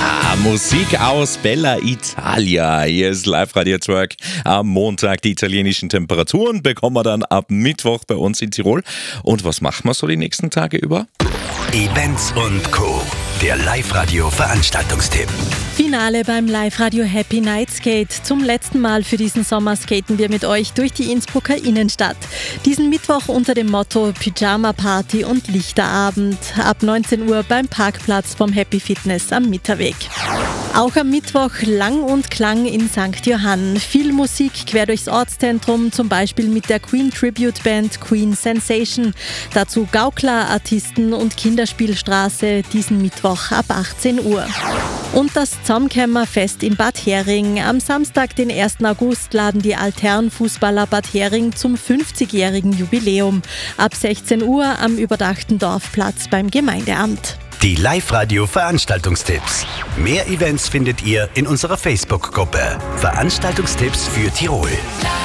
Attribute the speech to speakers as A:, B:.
A: Musik aus Bella Italia. Hier ist Live-Radio Twerk. Am Montag die italienischen Temperaturen bekommen wir dann ab Mittwoch bei uns in Tirol. Und was machen wir so die nächsten Tage über?
B: Events und Co. Der Live-Radio-Veranstaltungstipp.
C: Finale beim Live-Radio Happy Night Skate. Zum letzten Mal für diesen Sommer skaten wir mit euch durch die Innsbrucker Innenstadt. Diesen Mittwoch unter dem Motto Pyjama-Party und Lichterabend. Ab 19 Uhr beim Parkplatz vom Happy Fitness am Mitterweg. Auch am Mittwoch Lang und Klang in St. Johann. Viel Musik quer durchs Ortszentrum, zum Beispiel mit der Queen Tribute Band Queen Sensation. Dazu Gaukler, Artisten und Kinderspielstraße diesen Mittwoch ab 18 Uhr. Und das Zamkämmerfest in Bad Hering. Am Samstag, den 1. August, laden die Altherrenfußballer Bad Hering zum 50-jährigen Jubiläum. Ab 16 Uhr am überdachten Dorfplatz beim Gemeindeamt.
B: Die Live-Radio-Veranstaltungstipps. Mehr Events findet ihr in unserer Facebook-Gruppe. Veranstaltungstipps für Tirol.